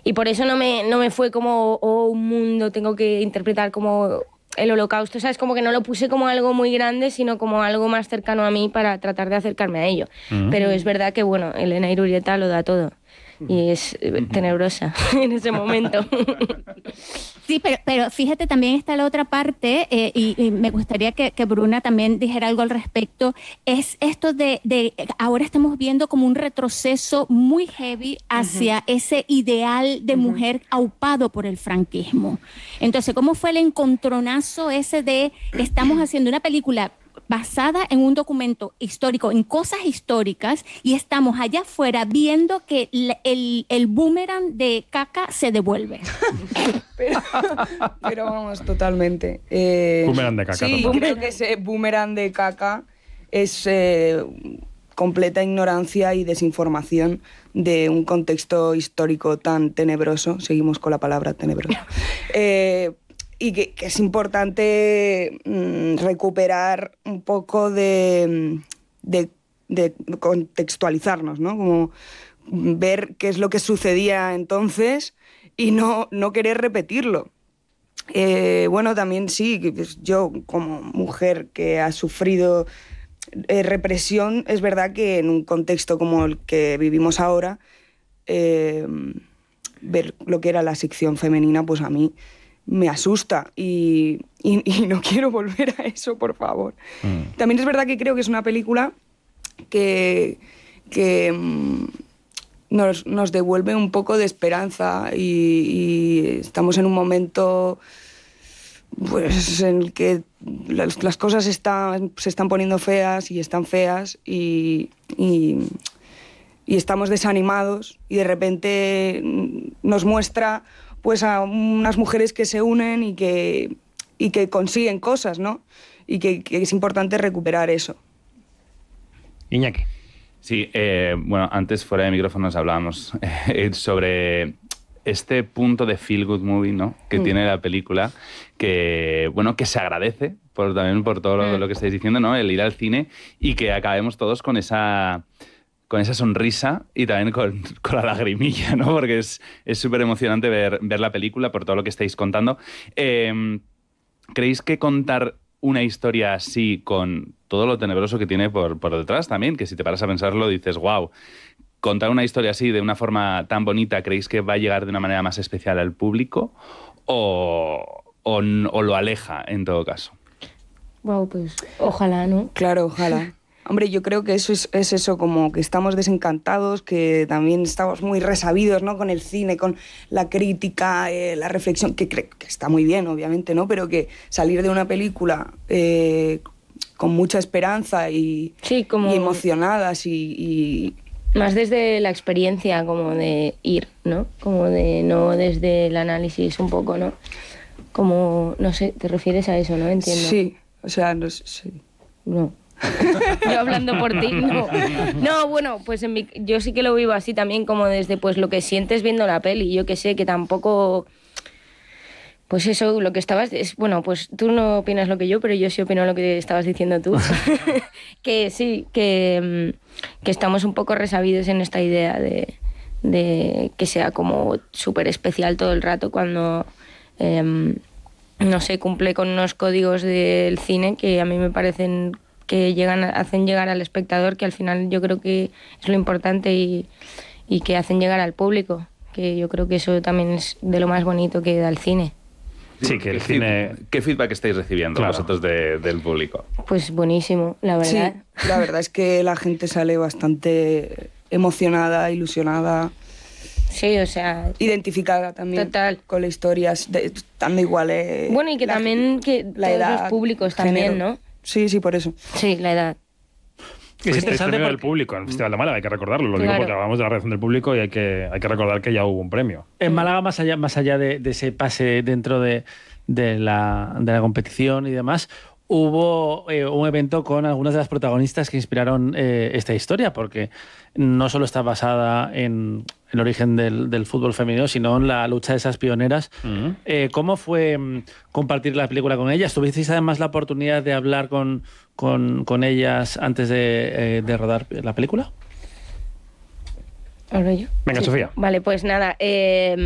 Y por eso no me fue como, un mundo, tengo que interpretar como el Holocausto, ¿sabes? Como que no lo puse como algo muy grande, sino como algo más cercano a mí para tratar de acercarme a ello. Pero es verdad que, bueno, Elena Irureta lo da todo. Y es tenebrosa en ese momento. Sí, pero fíjate, también está la otra parte, y me gustaría que Bruna también dijera algo al respecto, es esto de ahora estamos viendo como un retroceso muy heavy hacia ese ideal de mujer aupado por el franquismo. Entonces, ¿cómo fue el encontronazo ese de estamos haciendo una película basada en un documento histórico, en cosas históricas, y estamos allá afuera viendo que el boomerang de caca se devuelve? Pero vamos, totalmente. Boomerang de caca. Sí, total. creo que ese boomerang de caca es completa ignorancia y desinformación de un contexto histórico tan tenebroso. Seguimos con la palabra tenebroso. Y que es importante recuperar un poco de contextualizarnos, ¿no? Como ver qué es lo que sucedía entonces y no querer repetirlo. Bueno, también sí, pues yo como mujer que ha sufrido represión, es verdad que en un contexto como el que vivimos ahora, ver lo que era la sección femenina, pues a mí me asusta y no quiero volver a eso, por favor. También es verdad que creo que es una película que nos devuelve un poco de esperanza y estamos en un momento pues en el que las cosas se están poniendo feas y están feas y estamos desanimados, y de repente nos muestra pues a unas mujeres que se unen y que consiguen cosas, ¿no? Y que es importante recuperar eso. Iñaki. Sí, bueno, antes fuera de micrófonos hablábamos sobre este punto de feel good movie, ¿no? Que tiene la película, que, bueno, que se agradece también por todo lo que estáis diciendo, ¿no? El ir al cine y que acabemos todos con esa sonrisa y también con la lagrimilla, ¿no? Porque es súper emocionante ver la película por todo lo que estáis contando. ¿Creéis que contar una historia así, con todo lo tenebroso que tiene por detrás también, que si te paras a pensarlo dices, wow, contar una historia así de una forma tan bonita, ¿creéis que va a llegar de una manera más especial al público o lo aleja en todo caso? Wow, pues ojalá, ¿no? Claro, ojalá. Hombre, yo creo que eso es eso, como que estamos desencantados, que también estamos muy resabidos, ¿no? Con el cine, con la crítica, la reflexión, que está muy bien, obviamente, ¿no? Pero que salir de una película con mucha esperanza y emocionadas y más desde la experiencia, como de ir, ¿no? Como de no desde el análisis un poco, ¿no? Como, no sé, ¿te refieres a eso, no? Entiendo. Sí, o sea, no sé, sí. No. Yo hablando por ti, no. No, bueno, pues yo sí que lo vivo así también, como desde pues lo que sientes viendo la peli. Yo que sé, que tampoco... Pues eso, lo que estabas... bueno, pues tú no opinas lo que yo, pero yo sí opino lo que estabas diciendo tú. Que sí, que estamos un poco resabidos en esta idea de que sea como súper especial todo el rato cuando... no sé, cumple con unos códigos del cine que a mí me parecen que hacen llegar al espectador, que al final yo creo que es lo importante y que hacen llegar al público, que yo creo que eso también es de lo más bonito que da el cine. Sí, que el cine... ¿Qué feedback estáis recibiendo vosotros del público? Pues buenísimo, la verdad. Sí, la verdad es que la gente sale bastante emocionada, ilusionada. Sí, o sea... identificada también. Total. Con la historia, estando igual... bueno, y que también que la todos edad, los públicos género. También, ¿no? Sí, por eso. Sí, la edad. Es interesante porque... del público, en el Festival de Málaga, hay que recordarlo, lo digo porque hablamos de la reacción del público y hay que recordar que ya hubo un premio. En Málaga, más allá de ese pase dentro de la competición y demás, hubo un evento con algunas de las protagonistas que inspiraron esta historia, porque no solo está basada en el origen del fútbol femenino, sino en la lucha de esas pioneras. ¿Cómo fue compartir la película con ellas? ¿Tuvisteis además la oportunidad de hablar con ellas antes de rodar la película? ¿Ahora yo? Venga, Sí. Sofía. Vale, pues nada...